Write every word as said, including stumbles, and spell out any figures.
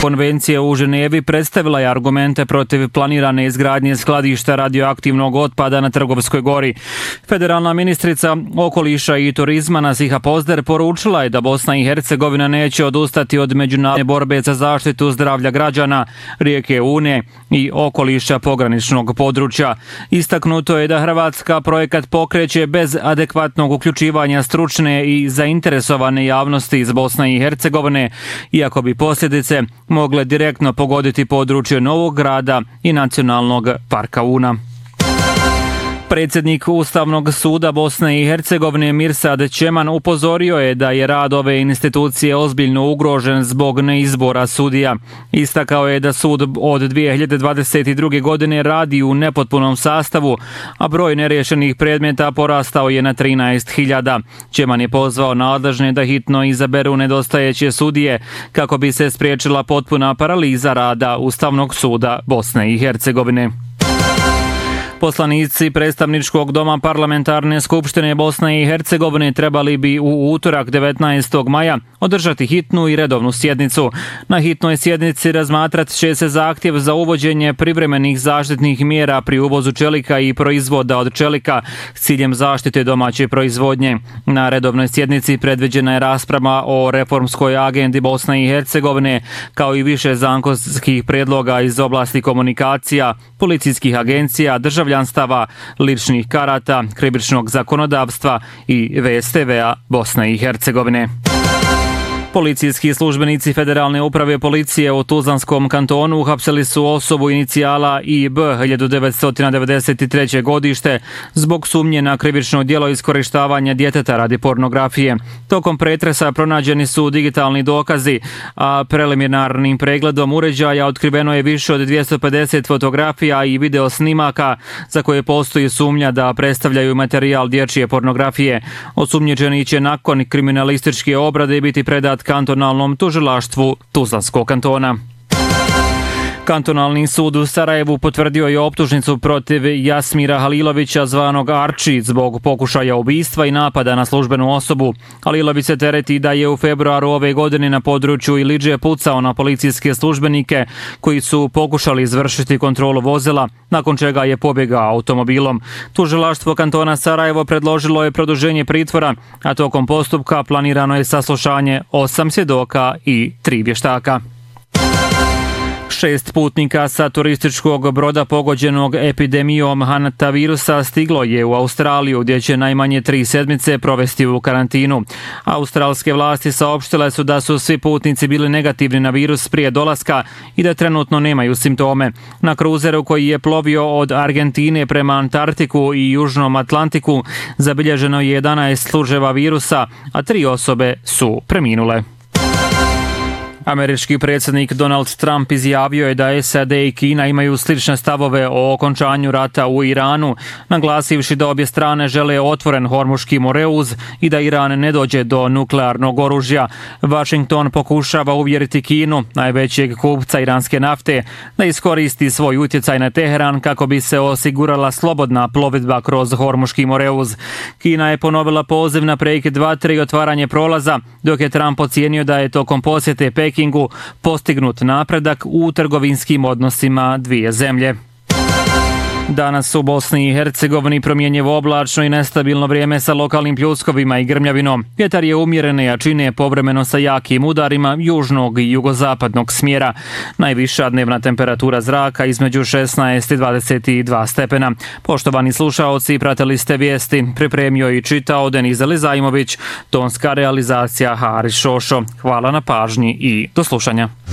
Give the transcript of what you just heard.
konvencije u Ženevi predstavila je argumente protiv planirane izgradnje skladišta radioaktivnog otpada na Trgovskoj gori. Federalna ministrica okoliša i turizma Nasiha Pozder poručila je da Bosna i Hercegovina neće odustati od međunarodne borbe za zaštitu zdravlja građana, rijeke Une i okoliša pograničnog područja. Istaknuto je da Hrvatska projekat pokreće bez adekvatnog uključivanja stručne i zainteresovane javnosti iz Bosne i Hercegovine, iako bi posljedice mogle direktno pogoditi područje Novog Grada i Nacionalnog parka Una. Predsjednik Ustavnog suda Bosne i Hercegovine Mirsad Čeman upozorio je da je rad ove institucije ozbiljno ugrožen zbog neizbora sudija. Istakao je da sud od dvije hiljade dvadeset druge. godine radi u nepotpunom sastavu, a broj neriješenih predmeta porastao je na trinaest hiljada. Čeman je pozvao nadležne da hitno izaberu nedostajeće sudije kako bi se spriječila potpuna paraliza rada Ustavnog suda Bosne i Hercegovine. Poslanici predstavničkog doma parlamentarne skupštine Bosne i Hercegovine trebali bi u utorak devetnaestog maja održati hitnu i redovnu sjednicu. Na hitnoj sjednici razmatrat će se zahtjev za uvođenje privremenih zaštitnih mjera pri uvozu čelika i proizvoda od čelika s ciljem zaštite domaće proizvodnje. Na redovnoj sjednici predviđena je rasprava o reformskoj agendi Bosne i Hercegovine, kao i više zakonskih predloga iz oblasti komunikacija, policijskih agencija, državljanstava, ličnih karata, krivičnog zakonodavstva i V S T V-a Bosne i Hercegovine. Policijski službenici Federalne uprave policije u Tuzlanskom kantonu uhapsili su osobu inicijala I B hiljadu devetsto devedeset treće. godište zbog sumnje na krivično djelo iskorištavanja djeteta radi pornografije. Tokom pretresa pronađeni su digitalni dokazi, a preliminarnim pregledom uređaja otkriveno je više od dvjesto pedeset fotografija i video snimaka za koje postoji sumnja da predstavljaju materijal dječje pornografije. Osumnjičeni će nakon kriminalističke obrade biti predat kantonalnom tužilaštvu Tuzlanskog kantona. Kantonalni sud u Sarajevu potvrdio je optužnicu protiv Jasmira Halilovića zvanog Arči zbog pokušaja ubistva i napada na službenu osobu. Halilović se tereti da je u februaru ove godine na području Ilidže pucao na policijske službenike koji su pokušali izvršiti kontrolu vozila, nakon čega je pobjegao automobilom. Tužilaštvo kantona Sarajevo predložilo je produženje pritvora, a tokom postupka planirano je saslušanje osam svjedoka i tri vještaka. Šest putnika sa turističkog broda pogođenog epidemijom hantavirusa stiglo je u Australiju, gdje će najmanje tri sedmice provesti u karantinu. Australske vlasti saopštile su da su svi putnici bili negativni na virus prije dolaska i da trenutno nemaju simptome. Na kruzeru koji je plovio od Argentine prema Antarktiku i Južnom Atlantiku zabilježeno je jedanaest slučajeva virusa, a tri osobe su preminule. Američki predsjednik Donald Trump izjavio je da S A D i Kina imaju slične stavove o okončanju rata u Iranu, naglasivši da obje strane žele otvoren Hormuški moreuz i da Iran ne dođe do nuklearnog oružja. Washington pokušava uvjeriti Kinu, najvećeg kupca iranske nafte, da iskoristi svoj utjecaj na Teheran kako bi se osigurala slobodna plovidba kroz Hormuški moreuz. Kina je ponovila poziv na prekid vatre i otvaranje prolaza, dok je Trump ocijenio da je tokom posjete Pekingu postignut napredak u trgovinskim odnosima dvije zemlje. Danas u Bosni i Hercegovini promjenjivo oblačno i nestabilno vrijeme sa lokalnim pljuskovima i grmljavinom. Vjetar je umjerene jačine, povremeno sa jakim udarima južnog i jugozapadnog smjera. Najviša dnevna temperatura zraka između šesnaest i dvadeset dva stepena. Poštovani slušaoci, pratili ste vijesti, pripremio i čitao Deniz Elizajmović, tonska realizacija Haris Šošo. Hvala na pažnji i do slušanja.